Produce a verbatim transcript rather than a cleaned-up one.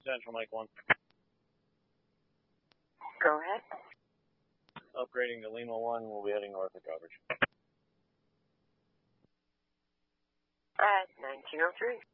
Central, Mike one. Go ahead. Upgrading to Lima one, we'll be heading north of coverage. At nineteen oh three.